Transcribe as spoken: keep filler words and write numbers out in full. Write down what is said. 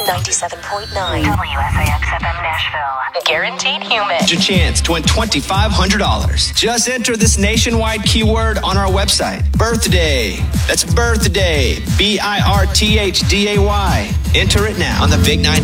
ninety-seven point nine. W S A X F M Nashville. Guaranteed human. Your chance to win twenty-five hundred dollars. Just enter this nationwide keyword on our website. Birthday. That's birthday. B I R T H D A Y. Enter it now on the Big ninety.